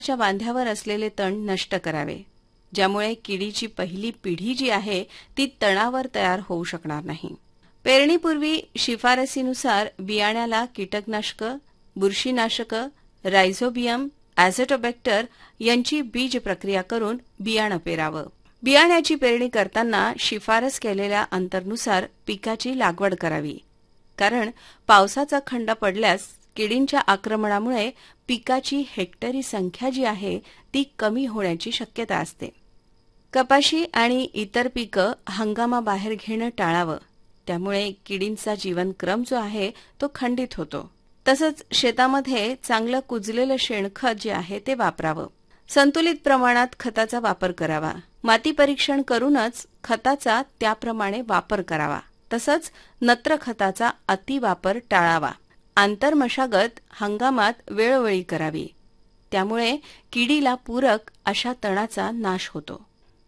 च्या बांध्यावर असलेले तण नष्ट करावे, ज्यामुळे किडीची पहिली पिढी जी आहे ती तणावर तयार होऊ शकणार नाही. पेरणीपूर्वी शिफारसीनुसार बियाण्याला कीटकनाशक, बुरशीनाशक, रायझोबियम, ॲझोटोबॅक्टर यांची बीज प्रक्रिया करून बियाणं पेरावं. बियाण्याची पेरणी करताना शिफारस केलेल्या अंतरानुसार पिकाची लागवड करावी, कारण पावसाचा खंड पडल्यास किडींच्या आक्रमणामुळे पिकाची हेक्टरी संख्या जी आहे ती कमी होण्याची शक्यता असते. कपाशी आणि इतर पिकं हंगामाबाहेर घेणं टाळावं, त्यामुळे किडींचा जीवनक्रम जो आहे तो खंडित होतो. तसंच शेतामध्ये चांगलं कुजलेलं शेणखत जे आहे ते वापरावं. संतुलित प्रमाणात खताचा वापर करावा. माती परीक्षण करूनच खताचा त्याप्रमाणे वापर करावा. तसंच नत्र खताचा अतिवापर टाळावा. आंतरमशागत हंगामात वेळोवेळी करावी, त्यामुळे किडीला पूरक अशा तणाचा नाश होतो.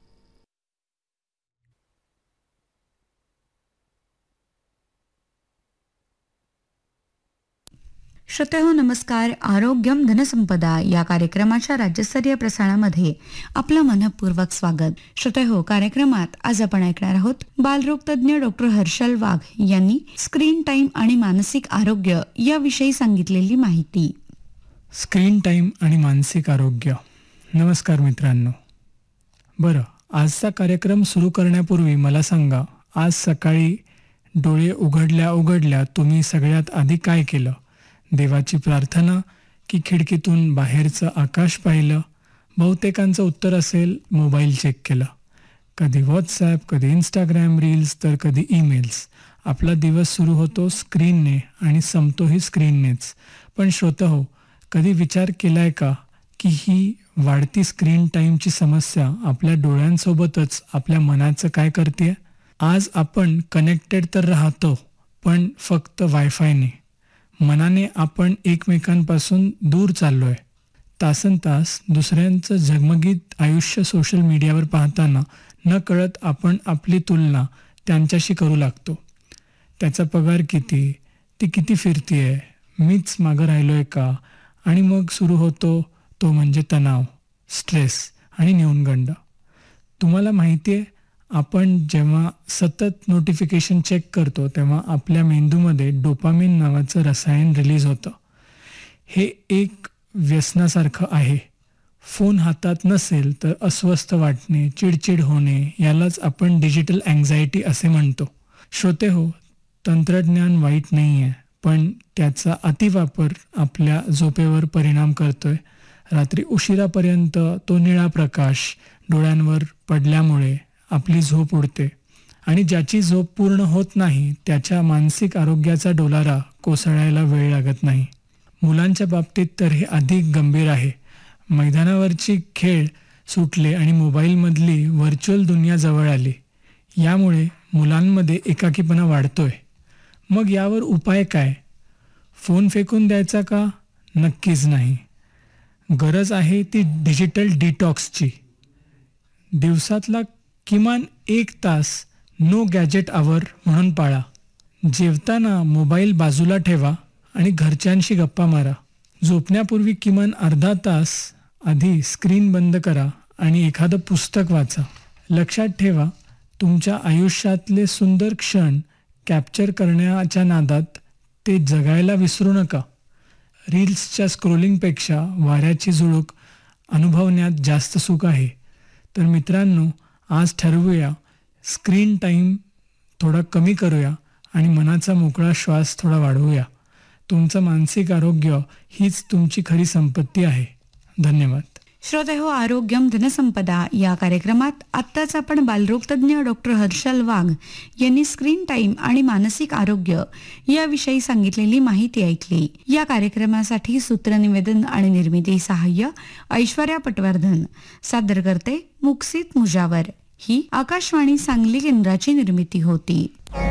श्रोतेहो नमस्कार. आरोग्यम धनसंपदा या कार्यक्रमाच्या राज्यस्तरीय प्रसारणामध्ये आपलं मनपूर्वक स्वागत. श्रोतेहो, कार्यक्रमात आज आपण ऐकणार आहोत बालरोग तज्ज्ञ डॉक्टर हर्षल वाघ यांनी स्क्रीन टाइम आणि मानसिक आरोग्य याविषयी सांगितलेली माहिती. स्क्रीन टाइम आणि मानसिक आरोग्य. नमस्कार मित्रांनो. बरं, आजचा कार्यक्रम सुरू करण्यापूर्वी मला सांगा, आज सकाळी डोळे उघडल्या तुम्ही सगळ्यात आधी काय केलं? देवाची प्रार्थना की खिडकीतून बाहेरचं आकाश पाहिलं? बहुतेकांचं उत्तर असेल मोबाईल चेक केला. कधी व्हॉट्सॲप, कधी इंस्टाग्राम रील्स, तर कधी ईमेल्स. आपला दिवस सुरू होतो स्क्रीनने आणि संपतोही स्क्रीननेच. पण श्रोताहो, कधी विचार केलाय का की ही वाढती स्क्रीन टाईमची समस्या आपल्या डोळ्यांसोबतच आपल्या मनाचं काय करते? आज आपण कनेक्टेड तर राहतो, पण फक्त वायफायने. मनाने आपण एकमेकांपासून दूर चाललोय. तासनतास दुसऱ्यांचं झगमगीत आयुष्य सोशल मीडियावर पाहताना न कळत आपण आपली तुलना त्यांच्याशी करू लागतो. त्याचा पगार किती, ती किती फिरतीये, मीच मागं राहिलोय का? आणि मग सुरू होतो तो म्हणजे तणाव, स्ट्रेस आणि न्यूनगंड. तुम्हाला माहिती आहे, आपण जेव्हा सतत नोटिफिकेशन चेक करतो तेव्हा आपल्या मेंदूमध्ये डोपामिन नावाचं रसायन रिलीज होतं. हे एक व्यसनासारखं आहे. फोन हातात नसेल तर अस्वस्थ वाटणे, चिडचिड होणे, यालाच आपण डिजिटल अँक्झायटी असे म्हणतो. श्रोतेहो, तंत्रज्ञान वाईट नाही आहे, पण त्याचा अतिवापर आपल्या झोपेवर परिणाम करतोय. रात्री उशिरापर्यंत तो निळा प्रकाश डोळ्यांवर पडल्यामुळे आपली झोप उडते आणि ज्याची झोप पूर्ण होत नाही त्याच्या मानसिक आरोग्याचा डोलारा कोसळायला वेळ लागत नाही. मुलांच्या बाबतीत तर हे अधिक गंभीर आहे. मैदानावरची खेळ सुटले आणि मोबाईलमधली व्हर्च्युअल दुनिया जवळ आली. यामुळे मुलांमध्ये एकाकीपणा वाढतोय. मग यावर उपाय काय? फोन फेकून द्यायचा का? नक्कीच नाही. गरज आहे ती डिजिटल डिटॉक्सची. दिवसातला किमान 1 तास नो गॅजेट आवर म्हणून पाळा. जेवताना मोबाईल बाजूला ठेवा आणि घरच्यांशी गप्पा मारा. झोपण्यापूर्वी किमान अर्धा तास आधी स्क्रीन बंद करा आणि एखादं पुस्तक वाचा. लक्षात ठेवा, तुमच्या आयुष्यातले सुंदर क्षण कॅप्चर करण्याच्या नादात ते जगायला विसरू नका. रील्सच्या स्क्रोलिंगपेक्षा वाऱ्याची झुळूक अनुभवण्यात जास्त सुख आहे. तर मित्रांनो, आज ठरवूया स्क्रीन टाईम थोडा कमी करूया आणि मनाचा मोकळा श्वास थोडा वाढवूया. तुमचं मानसिक आरोग्य हीच तुमची खरी संपत्ती आहे. धन्यवाद. श्रोतेहो, आरोग्यम धनसंपदा या कार्यक्रमात आत्ताच आपण बालरोगतज्ञ डॉक्टर हर्षल वाघ यांनी स्क्रीन टाइम आणि मानसिक आरोग्य याविषयी सांगितलेली माहिती ऐकली. या कार्यक्रमासाठी सूत्रनिवेदन आणि निर्मिती सहाय्य ऐश्वर्या पटवर्धन. सादर करते मुक्सित मुजावर. ही आकाशवाणी सांगली केंद्राची निर्मिती होती.